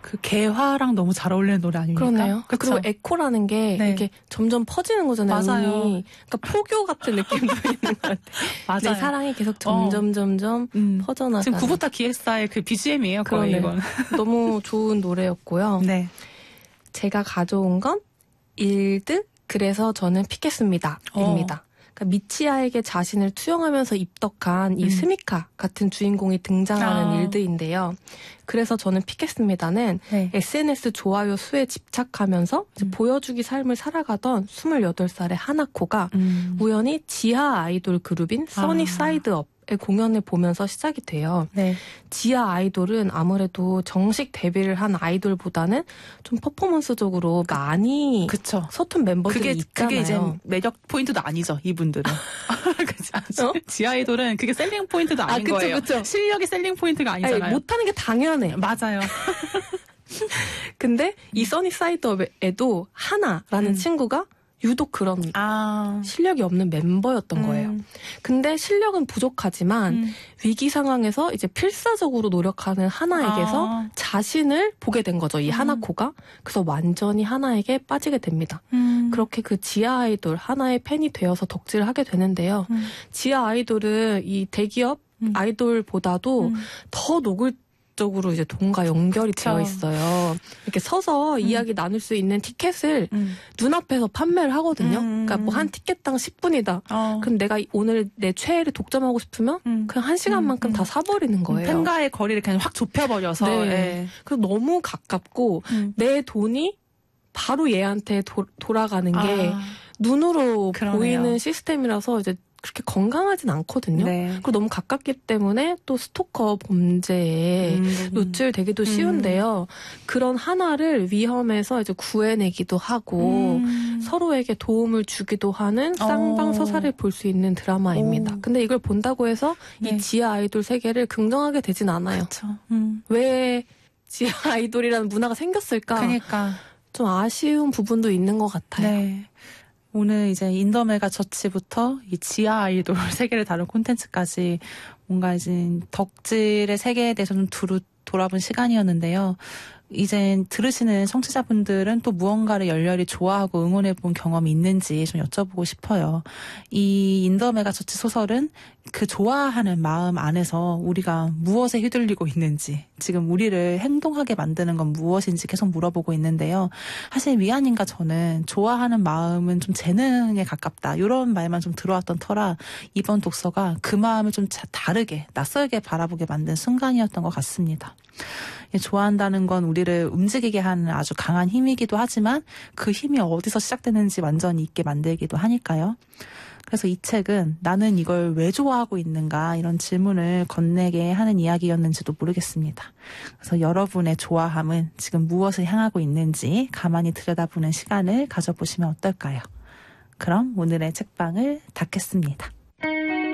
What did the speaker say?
그 개화랑 너무 잘 어울리는 노래 아닙니까? 그러네요. 그쵸? 그리고 에코라는 게 네. 이렇게 점점 퍼지는 거잖아요. 맞아요. 음이. 그러니까 포교 같은 느낌도 있는 것 같아요. 맞아요. 내 사랑이 계속 점점 퍼져나가는. 지금 구보타 기획사의 그 BGM이에요. 거의 이건. 너무 좋은 노래였고요. 네. 제가 가져온 건 일드 그래서 저는 피겠습니다. 입니다. 그러니까 미치아에게 자신을 투영하면서 입덕한 이 스미카 같은 주인공이 등장하는 일드인데요. 그래서 저는 피겠습니다는 네. SNS 좋아요 수에 집착하면서 이제 보여주기 삶을 살아가던 28살의 하나코가 우연히 지하 아이돌 그룹인 써니 사이드업 공연을 보면서 시작이 돼요. 네. 지하 아이돌은 아무래도 정식 데뷔를 한 아이돌보다는 좀 퍼포먼스적으로 많이 그쵸. 서툰 멤버들이 있잖아요. 그게 이제 매력 포인트도 아니죠, 이분들은. 지하 아이돌은 그게 셀링 포인트도 아닌 그쵸, 거예요. 그쵸. 실력이 셀링 포인트가 아니잖아요. 아니, 못하는 게 당연해. 맞아요. 근데 이 써니 사이드업에도 하나라는 친구가 유독 그런 실력이 없는 멤버였던 거예요. 근데 실력은 부족하지만 위기 상황에서 이제 필사적으로 노력하는 하나에게서 자신을 보게 된 거죠. 이 하나코가. 그래서 완전히 하나에게 빠지게 됩니다. 그렇게 그 지하 아이돌 하나의 팬이 되어서 덕질을 하게 되는데요. 지하 아이돌은 이 대기업 아이돌보다도 더 노골적으로 이제 돈과 연결이 되어 있어요. 이렇게 서서 이야기 나눌 수 있는 티켓을 눈앞에서 판매를 하거든요. 그러니까 뭐 한 티켓당 10분이다. 그럼 내가 오늘 내 최애를 독점하고 싶으면 그냥 1시간만큼 다 사버리는 거예요. 팬과의 거리를 그냥 확 좁혀버려서. 네. 네. 그래서 너무 가깝고 내 돈이 바로 얘한테 돌아가는 게 눈으로 그러네요. 보이는 시스템이라서 이제 그렇게 건강하진 않거든요. 네. 그리고 너무 가깝기 때문에 또 스토커 범죄에 노출되기도 쉬운데요. 그런 하나를 위험에서 이제 구해내기도 하고 서로에게 도움을 주기도 하는 쌍방서사를 볼 수 있는 드라마입니다. 근데 이걸 본다고 해서 이 지하 아이돌 세계를 긍정하게 되진 않아요. 왜 지하 아이돌이라는 문화가 생겼을까? 그러니까 좀 아쉬운 부분도 있는 것 같아요. 네. 오늘 이제 인더메가 저치부터 이 지하 아이돌 세계를 다룬 콘텐츠까지 뭔가 이제 덕질의 세계에 대해서 좀 돌아본 시간이었는데요. 이제 들으시는 청취자분들은 또 무언가를 열렬히 좋아하고 응원해본 경험이 있는지 좀 여쭤보고 싶어요. 이 인더메가 저치 소설은 그 좋아하는 마음 안에서 우리가 무엇에 휘둘리고 있는지, 지금 우리를 행동하게 만드는 건 무엇인지 계속 물어보고 있는데요. 사실 미아님과 저는 좋아하는 마음은 좀 재능에 가깝다, 이런 말만 좀 들어왔던 터라 이번 독서가 그 마음을 좀 다르게, 낯설게 바라보게 만든 순간이었던 것 같습니다. 좋아한다는 건 우리를 움직이게 하는 아주 강한 힘이기도 하지만 그 힘이 어디서 시작되는지 완전히 잊게 만들기도 하니까요. 그래서 이 책은 나는 이걸 왜 좋아하고 있는가, 이런 질문을 건네게 하는 이야기였는지도 모르겠습니다. 그래서 여러분의 좋아함은 지금 무엇을 향하고 있는지 가만히 들여다보는 시간을 가져보시면 어떨까요? 그럼 오늘의 책방을 닫겠습니다.